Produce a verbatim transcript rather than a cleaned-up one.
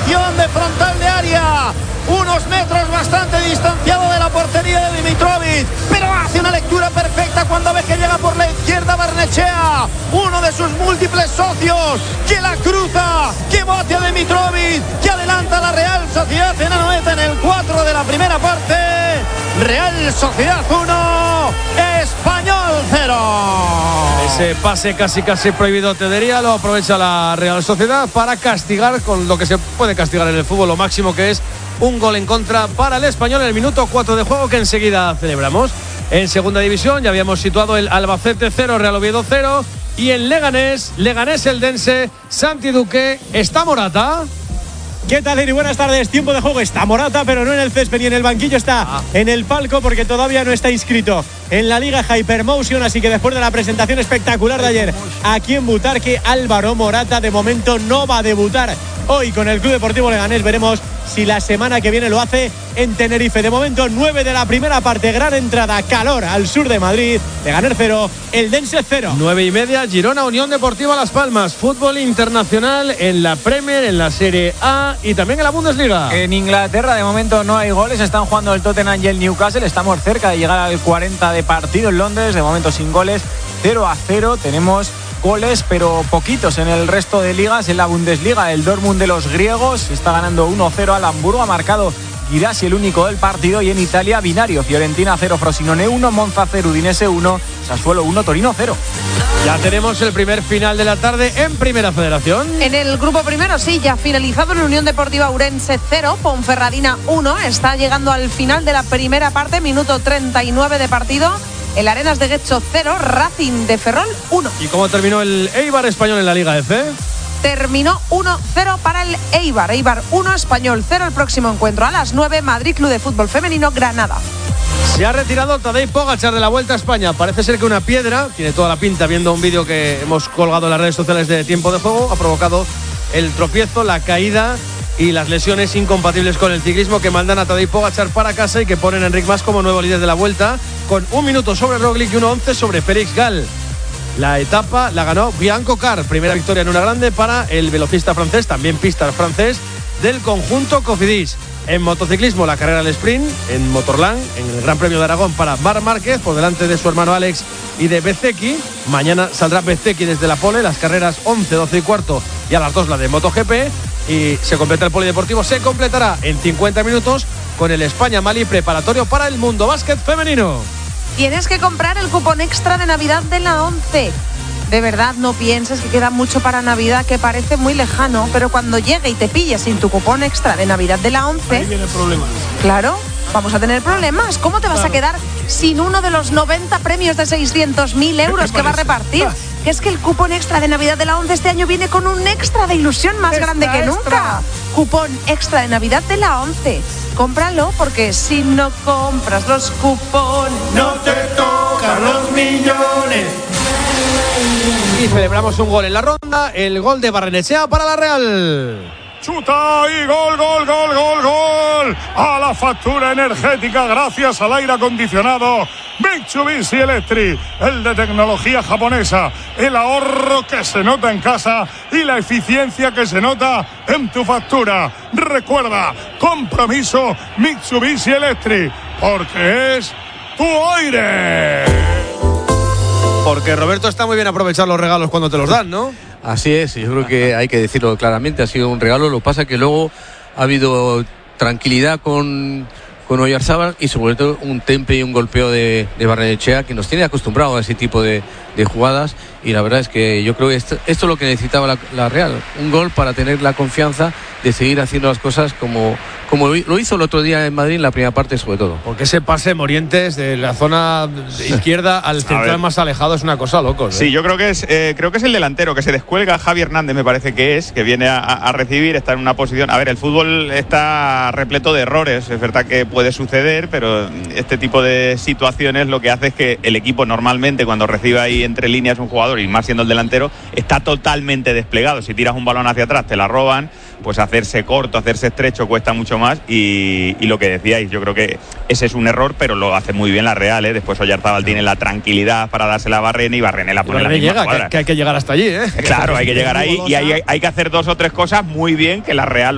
posición de frontal de área, unos metros bastante distanciado de la portería de Dimitrovic, pero hace una lectura perfecta cuando ve que llega por la izquierda Barnechea, uno de sus múltiples socios, que la cruza, que bote a Dimitrovic, que adelanta a la Real Sociedad en Anoeta en el cuatro de la primera parte. Real Sociedad uno, Español cero. Ese pase casi casi prohibido, te diría, lo aprovecha la Real Sociedad para castigar con lo que se puede castigar en el fútbol, lo máximo, que es un gol en contra para el Español en el minuto cuatro de juego, que enseguida celebramos. En segunda división ya habíamos situado el Albacete cero, Real Oviedo cero, y en Leganés, Leganés Eldense, Santi Duque. ¿Está Morata? ¿Qué tal, Eri? Buenas tardes. Tiempo de juego. Está Morata, pero no en el césped ni en el banquillo. Está ah. en el palco porque todavía no está inscrito en la Liga Hypermotion. Así que después de la presentación espectacular de ayer aquí en Butarque, Álvaro Morata de momento no va a debutar hoy con el Club Deportivo Leganés. Veremos si la semana que viene lo hace en Tenerife. De momento, nueve de la primera parte. Gran entrada, calor al sur de Madrid. Leganés cero, Eldense cero. Nueve y media, Girona, Unión Deportiva Las Palmas. Fútbol internacional en la Premier, en la Serie A y también en la Bundesliga. En Inglaterra de momento no hay goles. Están jugando el Tottenham y el Newcastle. Estamos cerca de llegar al cuarenta de partido en Londres. De momento sin goles, cero a cero. Tenemos goles, pero poquitos en el resto de ligas. En la Bundesliga, el Dortmund de los griegos está ganando uno cero al Hamburgo. Ha marcado Guirassi, el único del partido. Y en Italia, binario: Fiorentina cero, Frosinone uno, Monza cero, Udinese uno, Sassuolo uno, Torino cero. Ya tenemos el primer final de la tarde en Primera Federación. En el grupo primero, sí, ya finalizado en Unión Deportiva Ourense cero, Ponferradina uno. Está llegando al final de la primera parte, minuto treinta y nueve de partido. El Arenas de Guecho cero, Racing de Ferrol uno. ¿Y cómo terminó el Eibar Español en la Liga F? Terminó uno cero para el Eibar. Eibar uno, Español cero. El próximo encuentro a las nueve, Madrid Club de Fútbol Femenino, Granada. Se ha retirado Tadej Pogačar de la Vuelta a España. Parece ser que una piedra, tiene toda la pinta, viendo un vídeo que hemos colgado en las redes sociales de Tiempo de Juego, ha provocado el tropiezo, la caída y las lesiones incompatibles con el ciclismo, que mandan a Tadej Pogačar para casa y que ponen a Enric Mas como nuevo líder de la Vuelta, con un minuto sobre Roglic y uno once sobre Félix Gall. La etapa la ganó Bianco Car, primera victoria en una grande para el velocista francés, también pista francés, del conjunto Cofidis. En motociclismo, la carrera al sprint en Motorland, en el Gran Premio de Aragón, para Marc Márquez, por delante de su hermano Alex y de Bezzecchi. Mañana saldrá Bezzecchi desde la pole, las carreras once, doce y cuarto, y a las dos la de MotoGP. Y se completa el polideportivo, se completará en cincuenta minutos con el España-Mali preparatorio para el Mundo Básquet Femenino. Tienes que comprar el cupón extra de Navidad de la ONCE. De verdad, no pienses que queda mucho para Navidad, que parece muy lejano, pero cuando llegue y te pilles sin tu cupón extra de Navidad de la ONCE... Ahí viene el problema. Claro, vamos a tener problemas. ¿Cómo te vas claro. a quedar sin uno de los noventa premios de seiscientos mil euros que va a repartir? Ah. Que es que el cupón extra de Navidad de la ONCE este año viene con un extra de ilusión más extra, grande que nunca. Extra. Cupón extra de Navidad de la ONCE. Cómpralo, porque si no compras los cupones, no te tocan los millones. Y celebramos un gol en la ronda, el gol de Barrenechea para la Real. Chuta y gol, gol, gol, gol, gol. A la factura energética gracias al aire acondicionado Mitsubishi Electric, el de tecnología japonesa, el ahorro que se nota en casa y la eficiencia que se nota en tu factura. Recuerda, compromiso Mitsubishi Electric, porque es tu aire. Porque Roberto, está muy bien aprovechar los regalos cuando te los dan, ¿no? Así es, yo creo que hay que decirlo claramente, ha sido un regalo. Lo que pasa es que luego ha habido tranquilidad con, con Oyarzábal y sobre todo un temple y un golpeo de, de Barrenechea, que nos tiene acostumbrados a ese tipo de, de jugadas, y la verdad es que yo creo que esto, esto es lo que necesitaba la, la Real, un gol para tener la confianza de seguir haciendo las cosas como, como lo hizo el otro día en Madrid en la primera parte, sobre todo. Porque ese pase Morientes de la zona izquierda al central más alejado es una cosa loco, ¿eh? Sí, yo creo que es eh, creo que es el delantero que se descuelga. Javi Hernández me parece que es, que viene a, a recibir, está en una posición. A ver, el fútbol está repleto de errores, es verdad que puede suceder, pero este tipo de situaciones lo que hace es que el equipo normalmente, cuando recibe ahí entre líneas un jugador, y más siendo el delantero, está totalmente desplegado. Si tiras un balón hacia atrás te la roban, pues hacerse corto, hacerse estrecho cuesta mucho más, y, y lo que decíais, yo creo que ese es un error, pero lo hace muy bien la Real, ¿eh? Después Oyarzábal tiene la tranquilidad para dársela a Barrene, y Barrene la pone en la misma llega, cuadra. Que, que hay que llegar hasta allí, ¿eh? Claro, hay que llegar ahí, y hay, hay que hacer dos o tres cosas muy bien que la Real